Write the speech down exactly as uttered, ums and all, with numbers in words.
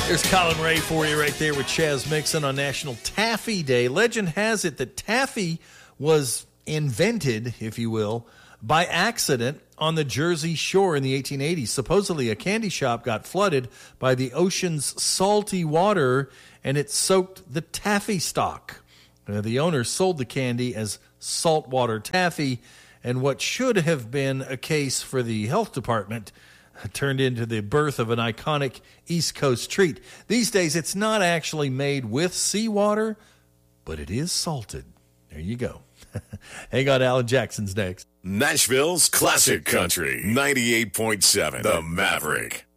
There's Colin Ray for you right there with Chaz Mixon on National Taffy Day. Legend has it that taffy was invented, if you will, by accident on the Jersey Shore in the eighteen eighties. Supposedly, a candy shop got flooded by the ocean's salty water, and it soaked the taffy stock. Uh, the owner sold the candy as saltwater taffy, and what should have been a case for the health department turned into the birth of an iconic East Coast treat. These days, it's not actually made with seawater, but it is salted. There you go. Hang on, Alan Jackson's next. Nashville's Classic Country, ninety-eight point seven, The Maverick.